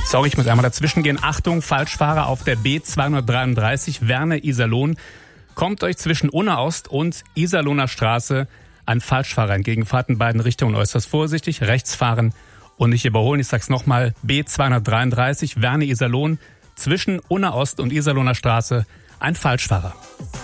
Sorry, ich muss einmal dazwischen gehen. Achtung, Falschfahrer auf der B233 Werne-Iserlohn. Kommt euch zwischen Unna-Ost und Iserlohner Straße ein Falschfahrer entgegen. Fahrt in beiden Richtungen äußerst vorsichtig, rechts fahren und nicht überholen. Ich sag's nochmal, B233 Werne-Iserlohn zwischen Unna-Ost und Iserlohner Straße ein Falschfahrer.